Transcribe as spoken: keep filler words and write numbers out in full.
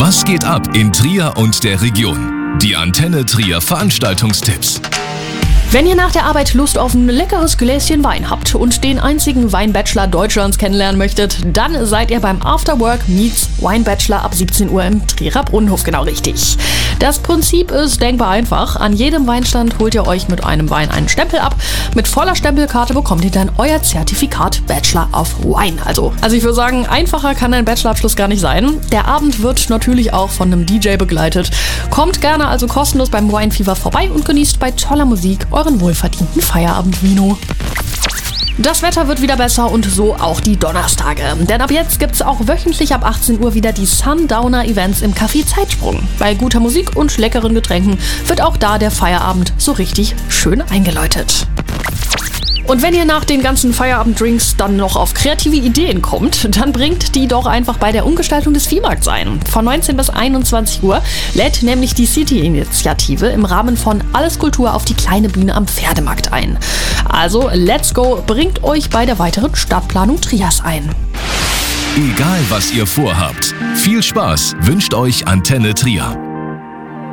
Was geht ab in Trier und der Region? Die Antenne Trier Veranstaltungstipps. Wenn ihr nach der Arbeit Lust auf ein leckeres Gläschen Wein habt und den einzigen Weinbachelor Deutschlands kennenlernen möchtet, dann seid ihr beim Afterwork Meets Weinbachelor ab siebzehn Uhr im Trierer Brunnenhof genau richtig. Das Prinzip ist denkbar einfach. An jedem Weinstand holt ihr euch mit einem Wein einen Stempel ab. Mit voller Stempelkarte bekommt ihr dann euer Zertifikat Bachelor of Wine. Also, also ich würde sagen, einfacher kann ein Bachelorabschluss gar nicht sein. Der Abend wird natürlich auch von einem D J begleitet. Kommt gerne also kostenlos beim Wine Fever vorbei und genießt bei toller Musik euren wohlverdienten Feierabendvino. Das Wetter wird wieder besser und so auch die Donnerstage. Denn ab jetzt gibt's auch wöchentlich ab achtzehn Uhr wieder die Sundowner Events im Café Zeitsprung. Bei guter Musik und leckeren Getränken wird auch da der Feierabend so richtig schön eingeläutet. Und wenn ihr nach den ganzen Feierabenddrinks dann noch auf kreative Ideen kommt, dann bringt die doch einfach bei der Umgestaltung des Viehmarkts ein. Von neunzehn bis einundzwanzig Uhr lädt nämlich die City-Initiative im Rahmen von Alles Kultur auf die kleine Bühne am Pferdemarkt ein. Also, let's go, bringt euch bei der weiteren Stadtplanung Triers ein. Egal was ihr vorhabt, viel Spaß wünscht euch Antenne Trier.